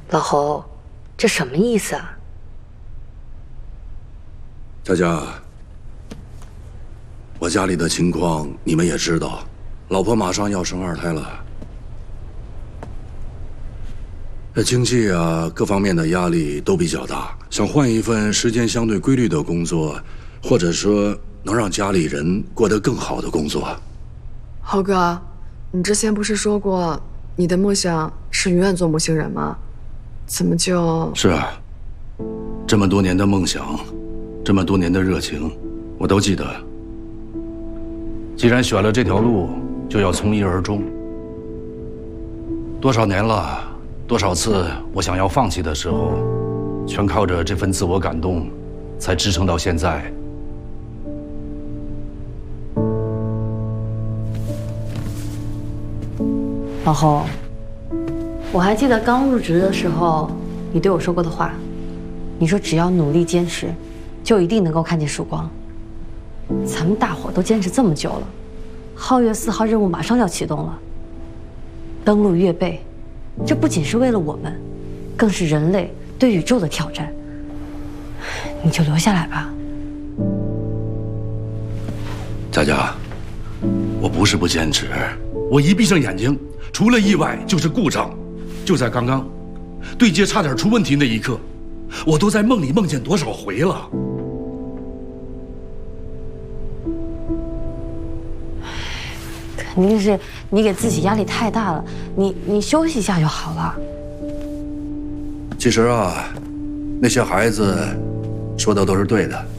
老侯，这什么意思啊？ 佳佳，我家里的情况你们也知道，老婆马上要生2胎了，这经济啊各方面的压力都比较大，想换一份时间相对规律的工作，或者说能让家里人过得更好的工作。 豪哥，你之前不是说过你的梦想是永远做木星人吗？怎么就…… 是啊，这么多年的梦想，这么多年的热情，我都记得。既然选了这条路，就要从一而终。多少年了，多少次我想要放弃的时候，全靠着这份自我感动，才支撑到现在。 老侯，我还记得刚入职的时候，你对我说过的话。你说只要努力坚持，就一定能够看见曙光。咱们大伙都坚持这么久了，皓月4号任务马上要启动了。登陆月背，这不仅是为了我们，更是人类对宇宙的挑战。你就留下来吧。 佳佳，我不是不坚持，我一闭上眼睛，除了意外就是故障。就在刚刚，对接差点出问题那一刻，我都在梦里梦见多少回了。 肯定是你给自己压力太大了，你休息一下就好了。 其实啊，那些孩子说的都是对的。